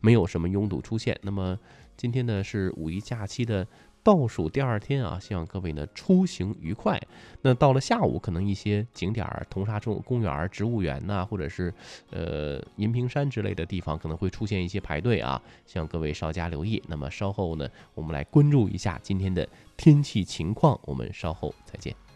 没有什么拥堵出现。那么今天呢是五一假期的倒数第2天啊，希望各位呢出行愉快。那到了下午，可能一些景点儿，铜沙中公园、植物园呐、或者是银屏山之类的地方，可能会出现一些排队啊，希望各位稍加留意。那么稍后呢，我们来关注一下今天的天气情况，我们稍后再见。